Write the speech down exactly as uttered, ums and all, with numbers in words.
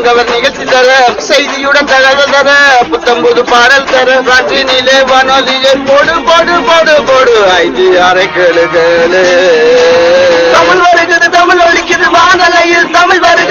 cover நிகழ்ச்சி தர செய்தியுடன் தகவல் தர புத்தம்புது பாடல் தர காற்றினிலே வானொலியை போடு போடு போடு போடு ஐந்து அரை கேளு கேளு தமிழ் வருகிறது தமிழ் ஒழிக்குது வானலையில் தமிழ் வருகிறது